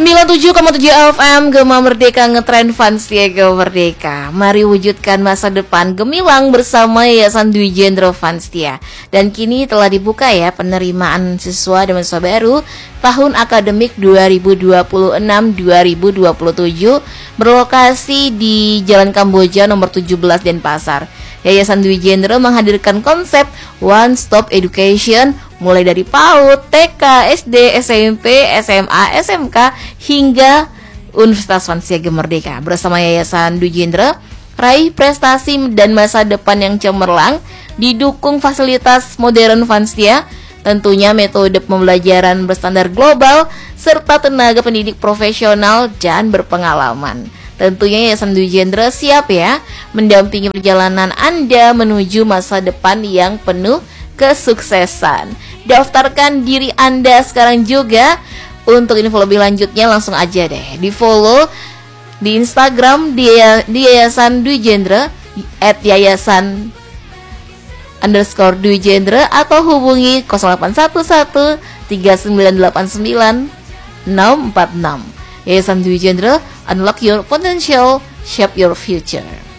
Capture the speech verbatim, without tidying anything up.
sembilan puluh tujuh koma tujuh F M Gema Merdeka, ngetrend fans ya Gema Merdeka. Mari wujudkan masa depan gemilang bersama Yayasan Dwi Jendro Vanstia. Dan kini telah dibuka ya penerimaan siswa dan mahasiswa baru tahun akademik dua ribu dua puluh enam dua ribu dua puluh tujuh berlokasi di Jalan Kamboja nomor tujuh belas Denpasar. Yayasan Dwi Jendro menghadirkan konsep One Stop Education mulai dari PAUD, T K, S D, S M P, S M A, S M K hingga Universitas Vanstia Gema Merdeka. Bersama Yayasan Dwi Jendro, raih prestasi dan masa depan yang cemerlang, didukung fasilitas modern Vanstia, tentunya metode pembelajaran berstandar global serta tenaga pendidik profesional dan berpengalaman. Tentunya Yayasan Dwi Jendro siap ya mendampingi perjalanan Anda menuju masa depan yang penuh kesuksesan. Daftarkan diri Anda sekarang juga. Untuk info lebih lanjutnya langsung aja deh di follow di Instagram di, di Yayasan Dwi Jendro at yayasan underscore Dwi Jendro atau hubungi nol delapan satu satu tiga sembilan delapan sembilan enam empat enam. Yayasan Dwi Jendro, unlock your potential, shape your future.